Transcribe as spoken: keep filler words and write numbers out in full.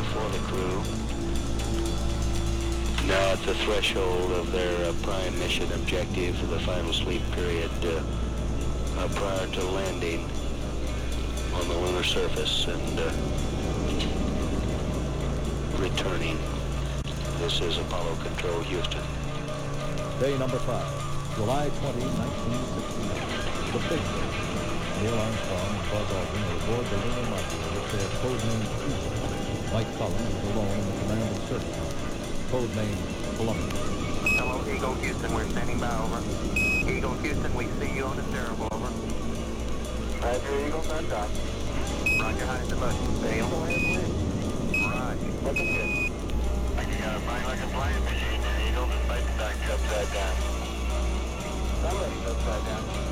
for the crew. Now at the threshold of their uh, prime mission objective for the final sleep period uh, uh, prior to landing on the lunar surface and uh, returning. This is Apollo Control, Houston. Day number five, July twentieth, nineteen sixty-nine. The Big Day. Neil Armstrong and Buzz Aldrin were aboard the lunar module, which they had codenamed Eagle. Mike Collins was alone in the command and search control, codenamed Columbia. Hello, Eagle Houston, we're standing by, over. Eagle Houston, we see you on the stereo, over. Roger, Eagle, contact. Roger, high the button. Dale. Roger. Looking good. You got a final compliance machine there, Eagle, despite the dark upside down. Somebody's upside down.